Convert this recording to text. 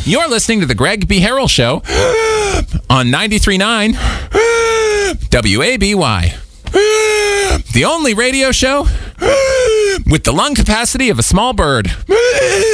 You're listening to The Greg B. Harrell Show on 93.9 WABY. The only radio show with the lung capacity of a small bird.